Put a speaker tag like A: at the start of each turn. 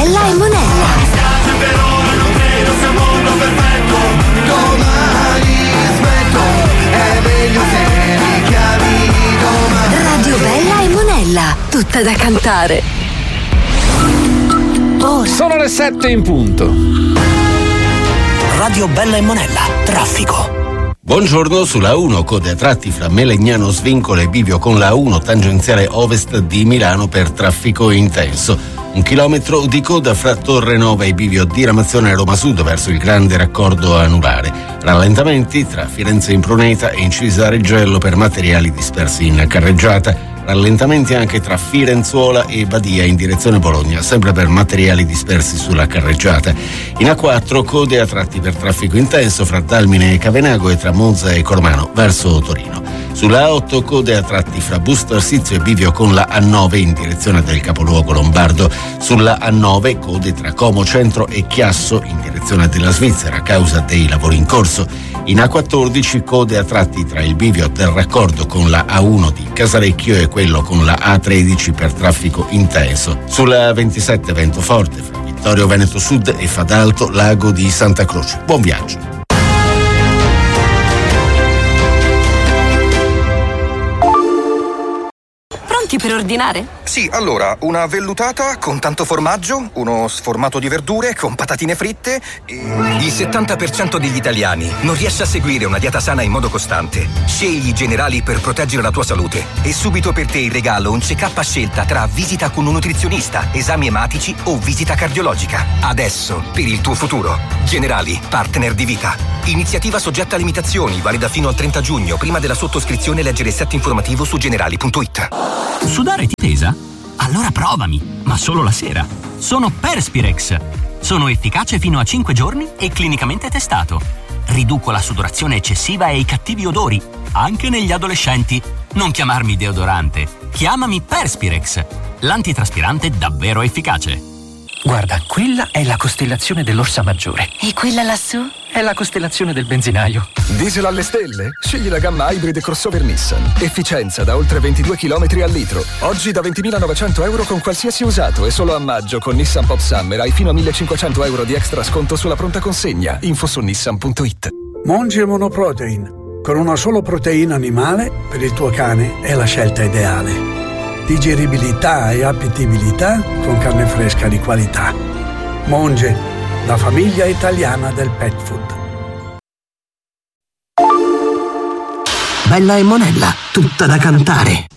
A: Bella e Monella.
B: Domani smetto, è meglio se richiami domani.
A: Radio Bella e Monella, tutta da cantare.
C: Sono le 7 in punto.
D: Radio Bella e Monella, traffico.
E: Buongiorno, sulla 1 code a tratti fra Melegnano Svincolo e bivio con la 1 tangenziale ovest di Milano per traffico intenso. 1 chilometro di coda fra Torrenova e bivio diramazione Roma Sud verso il grande raccordo anulare. Rallentamenti tra Firenze Impruneta e Incisa Reggello per materiali dispersi in carreggiata. Rallentamenti anche tra Firenzuola e Badia in direzione Bologna, sempre per materiali dispersi sulla carreggiata. In A4 code a tratti per traffico intenso fra Dalmine e Cavenago e tra Monza e Cormano verso Torino. Sulla A8 code a tratti fra Busto Arsizio e bivio con la A9 in direzione del capoluogo lombardo. Sulla A9 code tra Como Centro e Chiasso in direzione della Svizzera a causa dei lavori in corso. In A14 code a tratti tra il bivio del raccordo con la A1 di Casalecchio e quello con la A13 per traffico intenso. Sulla A27 vento forte fra Vittorio Veneto Sud e Fadalto Lago di Santa Croce. Buon viaggio.
A: Pronti per ordinare?
F: Sì, allora, una vellutata con tanto formaggio, uno sformato di verdure con patatine fritte e...
G: Il 70% degli italiani non riesce a seguire una dieta sana in modo costante. Scegli i Generali per proteggere la tua salute. E subito per te in regalo un check-up a scelta tra visita con un nutrizionista, esami ematici o visita cardiologica. Adesso, per il tuo futuro. Generali, partner di vita. Iniziativa soggetta a limitazioni, valida fino al 30 giugno. Prima della sottoscrizione leggere il set informativo su generali.it.
D: Sudare ti pesa? Allora provami, ma solo la sera. Sono Perspirex. Sono efficace fino a 5 giorni e clinicamente testato. Riduco la sudorazione eccessiva e i cattivi odori, anche negli adolescenti. Non chiamarmi deodorante, chiamami Perspirex. L'antitraspirante davvero efficace.
H: Guarda, quella è la costellazione dell'Orsa Maggiore.
A: E quella lassù?
H: È la costellazione del benzinaio.
I: Diesel alle stelle? Scegli la gamma Hybrid crossover Nissan. Efficienza da oltre 22 km al litro. Oggi da 20.900 euro con qualsiasi usato e solo a maggio con Nissan Pop Summer hai fino a 1.500 euro di extra sconto sulla pronta consegna. Info su nissan.it.
J: Monge Monoprotein. Con una solo proteina animale per il tuo cane è la scelta ideale. Digeribilità e appetibilità con carne fresca di qualità. Monge, la famiglia italiana del pet food.
D: Bella e Monella, tutta da cantare.